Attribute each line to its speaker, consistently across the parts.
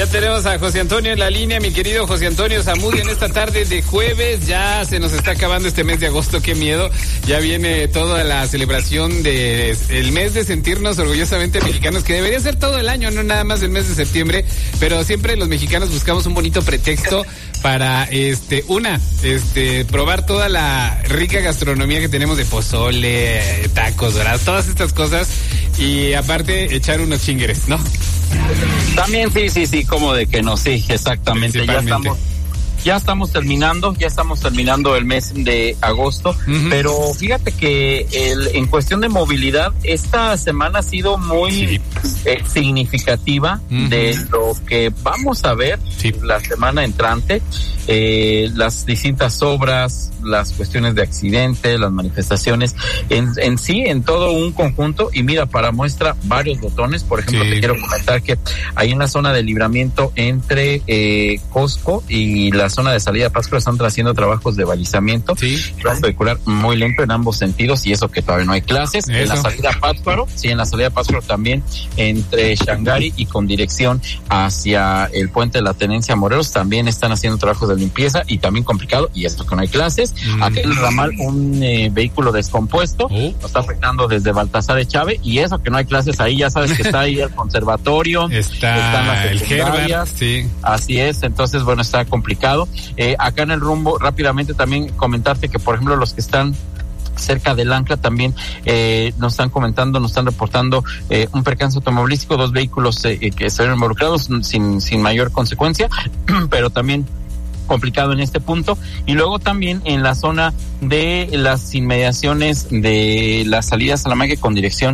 Speaker 1: Ya tenemos a José Antonio en la línea, mi querido José Antonio Zamudio, en esta tarde de jueves. Ya se nos está acabando este mes de agosto, qué miedo. Ya viene toda la celebración de el mes de sentirnos orgullosamente mexicanos, que debería ser todo el año, no nada más el mes de septiembre, pero siempre los mexicanos buscamos un bonito pretexto para probar toda la rica gastronomía que tenemos de pozole, tacos dorados, todas estas cosas, y aparte echar unos chingueres, ¿no?
Speaker 2: También sí, como de que no, sí, exactamente. Ya estamos terminando el mes de agosto, pero fíjate que en cuestión de movilidad, esta semana ha sido muy significativa de lo que vamos a ver la semana entrante, las distintas obras, las cuestiones de accidentes, las manifestaciones, en todo un conjunto. Y mira, para muestra varios botones, por ejemplo, te quiero comentar que ahí en la zona de libramiento entre Costco y la zona de salida de Pátzcuaro están haciendo trabajos de balizamiento, tránsito vehicular muy lento en ambos sentidos, y eso que todavía no hay clases. En la salida de Pátzcuaro también entre Shangari y con dirección hacia el puente de la Tenencia Morelos también están haciendo trabajos de limpieza y también complicado, y esto que no hay clases. Aquí en el ramal un vehículo descompuesto nos está afectando desde Baltasar Echave, y eso que no hay clases ahí, ya sabes que está ahí el conservatorio, están las secundarias, así es. Entonces, bueno, está complicado. Acá en el rumbo, rápidamente también comentarte que, por ejemplo, los que están cerca del Ancla también nos están reportando un percance automovilístico, 2 vehículos que están involucrados sin mayor consecuencia, pero también complicado en este punto. Y luego también en la zona de las inmediaciones de la salida a Salamanca con dirección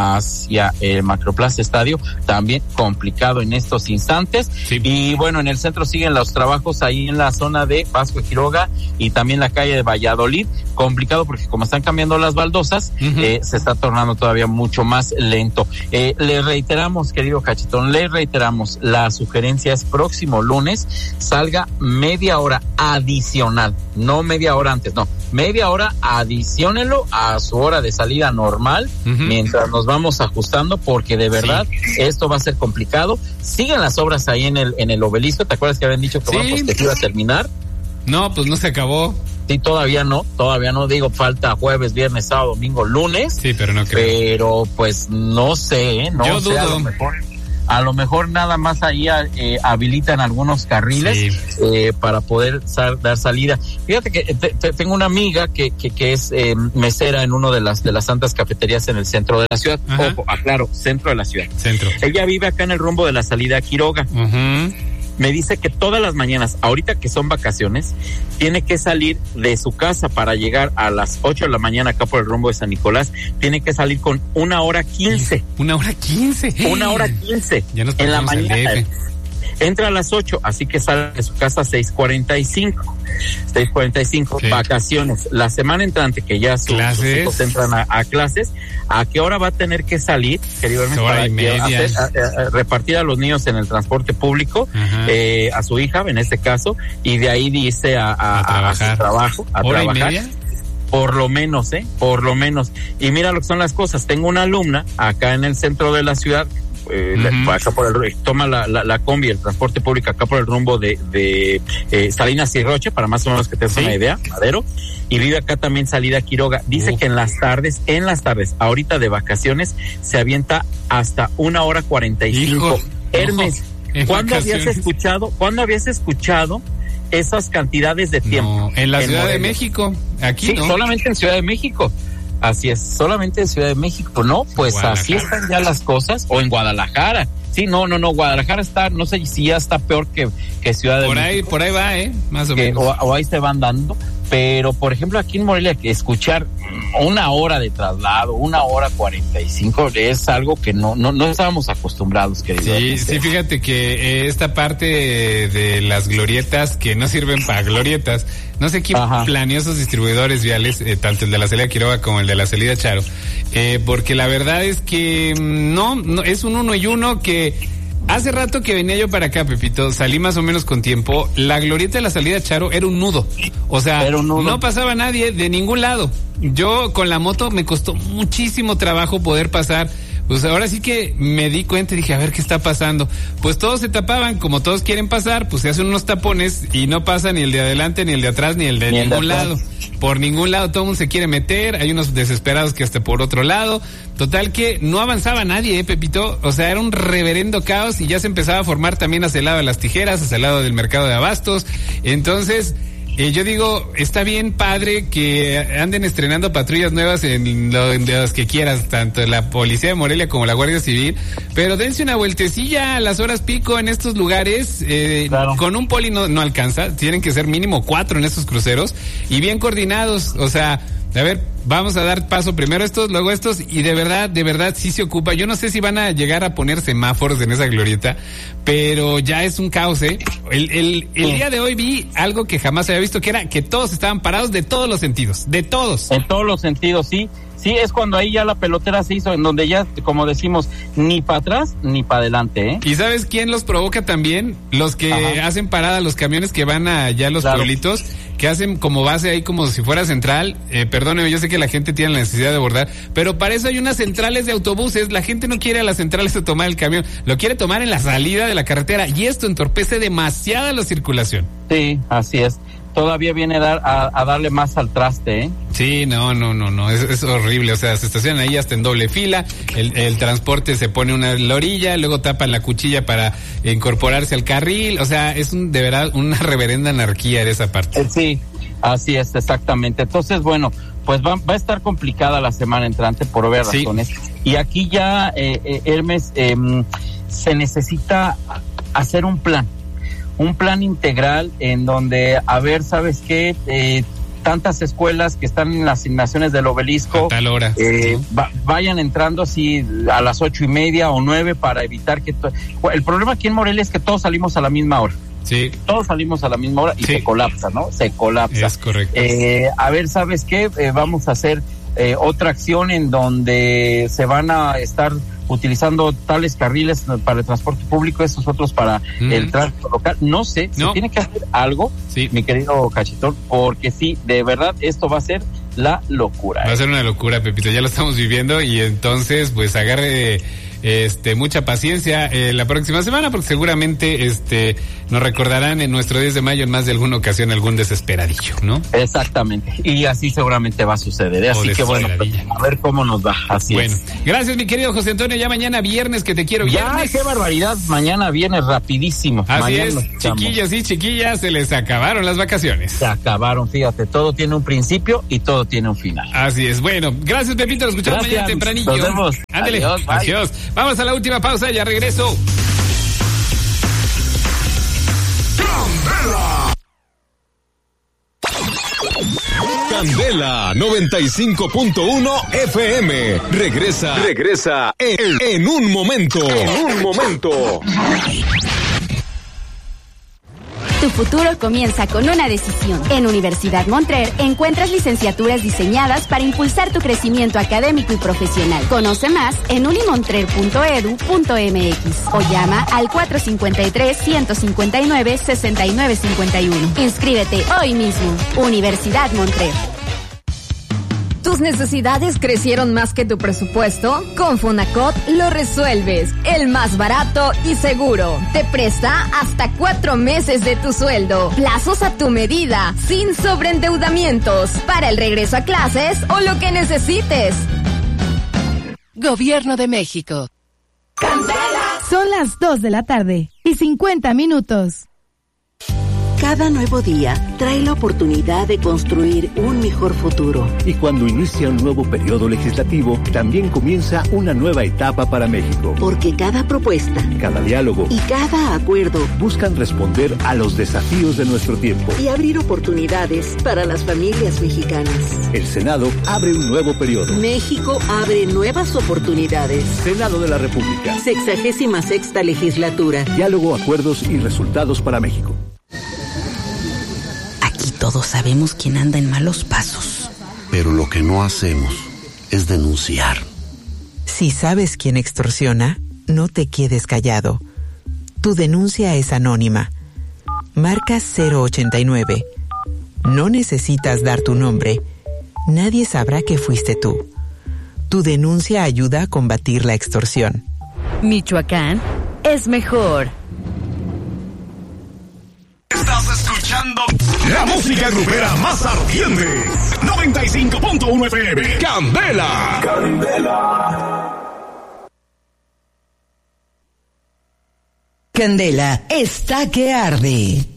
Speaker 2: hacia el Macroplaza Estadio, también complicado en estos instantes. Y bueno, en el centro siguen los trabajos ahí en la zona de Vasco de Quiroga y también la calle de Valladolid, complicado porque como están cambiando las baldosas, se está tornando todavía mucho más lento. Le reiteramos, querido Cachetón, la sugerencia es próximo lunes salga media hora adicional, no media hora antes, no, media hora adiciónelo a su hora de salida normal, mientras nos vamos ajustando, porque de verdad esto va a ser complicado. Siguen las obras ahí en el obelisco, ¿te acuerdas que habían dicho que iba a terminar? No, pues no se acabó. Sí, todavía no, digo, falta jueves, viernes, sábado, domingo, lunes. Sí, pero no creo. Pero pues no sé, Yo dudo. A lo mejor nada más ahí habilitan algunos carriles para poder dar salida. Fíjate que tengo una amiga que es mesera en una de las santas cafeterías en el centro de la ciudad. Ojo, aclaro, centro de la ciudad. Ella vive acá en el rumbo de la salida a Quiroga. Me dice que todas las mañanas, ahorita que son vacaciones, tiene que salir de su casa para llegar a las 8 de la mañana acá por el rumbo de San Nicolás. Tiene que salir con 1:15. ¿1:15?
Speaker 1: Ya nos
Speaker 2: en la mañana. Entra a las 8, así que sale de su casa a 6:45. Vacaciones. La semana entrante, que ya sus hijos entran a clases, ¿a qué hora va a tener que salir, querido Hermes, para repartir a los niños en el transporte público, a su hija, en este caso, y de ahí dice a su trabajo, a
Speaker 1: ¿hora
Speaker 2: trabajar? Y media? Por lo menos. Y mira lo que son las cosas. Tengo una alumna acá en el centro de la ciudad, acá toma la combi, el transporte público acá por el rumbo de Salinas y Roche, para más o menos que te des una idea, Madero, y vive acá también salida a Quiroga. Dice que en las tardes, ahorita de vacaciones, se avienta hasta 1:45. Hermes, ¿cuándo habías escuchado esas cantidades de tiempo?
Speaker 1: No, en la Ciudad de México, aquí no.
Speaker 2: Solamente en Ciudad de México. Así es, solamente en Ciudad de México, ¿no? Pues así están ya las cosas. O en Guadalajara. Sí, no, Guadalajara está, no sé si ya está peor que Ciudad de México. Por ahí va, más o menos. O ahí se van dando. Pero, por ejemplo, aquí en Morelia, que escuchar 1 hora de traslado, 1:45, es algo que no estábamos acostumbrados, querido.
Speaker 1: Sí, fíjate que esta parte de las glorietas, que no sirven para glorietas, no sé quién planeó esos distribuidores viales, tanto el de la salida Quiroga como el de la salida Charo, porque la verdad es que no, es un 1 y 1 que... Hace rato que venía yo para acá, Pepito, salí más o menos con tiempo. La glorieta de la salida Charo era un nudo. O sea, no pasaba nadie de ningún lado. Yo con la moto me costó muchísimo trabajo poder pasar pues ahora sí que me di cuenta y dije, a ver qué está pasando. Pues todos se tapaban, como todos quieren pasar, pues se hacen unos tapones y no pasa ni el de adelante, ni el de atrás, ni el de ningún lado. Por ningún lado todo el mundo se quiere meter, hay unos desesperados que hasta por otro lado. Total que no avanzaba nadie, Pepito. O sea, era un reverendo caos y ya se empezaba a formar también hacia el lado de las tijeras, hacia el lado del mercado de abastos. Entonces, yo digo, está bien padre que anden estrenando patrullas nuevas en las que quieras, tanto la Policía de Morelia como la Guardia Civil, pero dense una vueltecilla a las horas pico en estos lugares. Claro. Con un poli no alcanza, tienen que ser mínimo 4 en estos cruceros y bien coordinados. O sea, a ver, vamos a dar paso primero estos, luego estos, y de verdad sí se ocupa. Yo no sé si van a llegar a poner semáforos en esa glorieta, pero ya es un caos, ¿eh? El día de hoy vi algo que jamás había visto, que era que todos estaban parados de todos los sentidos, de todos.
Speaker 2: En todos los sentidos, sí. Sí, es cuando ahí ya la pelotera se hizo, en donde ya, como decimos, ni para atrás ni para adelante, ¿eh?
Speaker 1: ¿Y sabes quién los provoca también? Los que hacen parada, los camiones que van allá a los pueblitos, que hacen como base ahí como si fuera central. Perdóneme, yo sé que la gente tiene la necesidad de abordar, pero para eso hay unas centrales de autobuses. La gente no quiere a las centrales de tomar el camión, lo quiere tomar en la salida de la carretera, y esto entorpece demasiado la circulación.
Speaker 2: Sí, así es. Todavía viene a darle más al traste, ¿eh?
Speaker 1: Sí, no, es horrible. O sea, se estacionan ahí hasta en doble fila, el transporte se pone una en la orilla, luego tapan la cuchilla para incorporarse al carril. O sea, es de verdad una reverenda anarquía en esa parte.
Speaker 2: Sí, así es, exactamente. Entonces, bueno, pues va a estar complicada la semana entrante por obvias razones. Y aquí ya, Hermes, se necesita hacer un plan integral en donde, a ver, ¿sabes qué? Tantas escuelas que están en las asignaciones del Obelisco,
Speaker 1: a tal hora,
Speaker 2: vayan entrando así a las 8:30 o 9 para evitar que... El problema aquí en Morelia es que todos salimos a la misma hora.
Speaker 1: Sí.
Speaker 2: Todos salimos a la misma hora y se colapsa, ¿no? Se colapsa.
Speaker 1: Es correcto.
Speaker 2: A ver, ¿sabes qué? Vamos a hacer otra acción en donde se van a estar utilizando tales carriles para el transporte público, estos otros para el tránsito local. No sé, se tiene que hacer algo, mi querido Cachetón, porque sí, de verdad, esto va a ser la locura.
Speaker 1: Va a ser una locura, Pepito, ya lo estamos viviendo, y entonces, pues agarre mucha paciencia la próxima semana, porque seguramente nos recordarán en nuestro 10 de mayo en más de alguna ocasión algún desesperadillo, ¿no?
Speaker 2: Exactamente, y así seguramente va a suceder, así que bueno, a ver cómo nos va, así
Speaker 1: bueno, gracias mi querido José Antonio, ya mañana viernes, que te quiero viernes.
Speaker 2: Ya, qué barbaridad, mañana viernes rapidísimo.
Speaker 1: Así
Speaker 2: mañana
Speaker 1: es, chiquillos y chiquillas, se les acabaron las vacaciones.
Speaker 2: Se acabaron, fíjate, todo tiene un principio y todo tiene un final.
Speaker 1: Así es, bueno, gracias Pepito, nos escuchamos mañana tempranillo.
Speaker 2: Nos vemos.
Speaker 1: Ándale, adiós. Vamos a la última pausa, ya regreso.
Speaker 3: Candela 95.1 FM. Regresa en un momento.
Speaker 4: Tu futuro comienza con una decisión. En Universidad Montrer encuentras licenciaturas diseñadas para impulsar tu crecimiento académico y profesional. Conoce más en unimontrer.edu.mx o llama al 453-159-6951. Inscríbete hoy mismo. Universidad Montrer.
Speaker 5: ¿Tus necesidades crecieron más que tu presupuesto? Con Fonacot lo resuelves. El más barato y seguro. Te presta hasta 4 meses de tu sueldo. Plazos a tu medida, sin sobreendeudamientos. Para el regreso a clases o lo que necesites.
Speaker 6: Gobierno de México.
Speaker 7: ¡Candela! Son las 2:50
Speaker 8: Cada nuevo día trae la oportunidad de construir un mejor futuro.
Speaker 9: Y cuando inicia un nuevo periodo legislativo, también comienza una nueva etapa para México.
Speaker 8: Porque cada propuesta,
Speaker 9: cada diálogo
Speaker 8: y cada acuerdo
Speaker 9: buscan responder a los desafíos de nuestro tiempo
Speaker 8: y abrir oportunidades para las familias mexicanas.
Speaker 9: El Senado abre un nuevo periodo.
Speaker 8: México abre nuevas oportunidades.
Speaker 9: Senado de la República.
Speaker 8: 66ª legislatura.
Speaker 9: Diálogo, acuerdos y resultados para México.
Speaker 10: Todos sabemos quién anda en malos pasos.
Speaker 11: Pero lo que no hacemos es denunciar.
Speaker 10: Si sabes quién extorsiona, no te quedes callado. Tu denuncia es anónima. Marca 089. No necesitas dar tu nombre. Nadie sabrá que fuiste tú. Tu denuncia ayuda a combatir la extorsión.
Speaker 7: Michoacán es mejor.
Speaker 6: Estás escuchando la música grupera más ardiente. 95.1 FM. Candela.
Speaker 12: Candela está que arde.